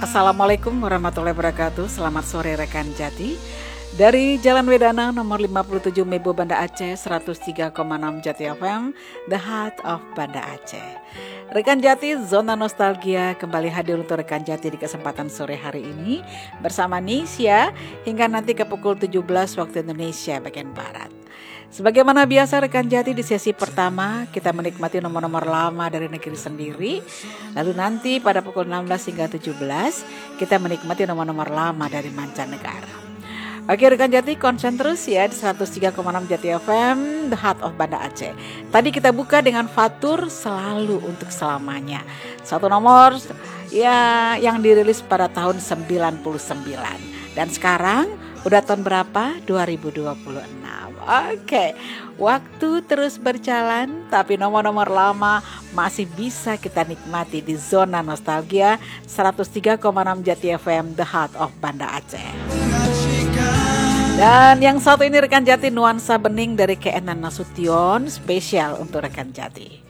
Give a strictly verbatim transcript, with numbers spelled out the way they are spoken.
Assalamualaikum warahmatullahi wabarakatuh. Selamat sore rekan Jati. Dari Jalan Wedana nomor lima puluh tujuh Mebo Banda Aceh, seratus tiga koma enam Jati F M, The Heart of Banda Aceh. Rekan Jati, Zona Nostalgia kembali hadir untuk rekan Jati di kesempatan sore hari ini bersama Nisya hingga nanti ke pukul tujuh belas waktu Indonesia bagian Barat. Sebagaimana biasa rekan Jati, di sesi pertama kita menikmati nomor-nomor lama dari negeri sendiri. Lalu nanti pada pukul enam belas hingga tujuh belas kita menikmati nomor-nomor lama dari mancanegara. Oke rekan Jati, konsen terus ya di seratus tiga koma enam Jati F M, The Heart of Banda Aceh. Tadi kita buka dengan Fatur Selalu Untuk Selamanya. Satu nomor ya yang dirilis pada tahun sembilan puluh sembilan. Dan sekarang udah tahun berapa? dua ribu dua puluh enam. Oke, waktu terus berjalan tapi nomor-nomor lama masih bisa kita nikmati di Zona Nostalgia seratus tiga koma enam Jati F M, The Heart of Banda Aceh. Dan yang satu ini rekan Jati, nuansa bening dari Keenan Nasution, spesial untuk rekan Jati.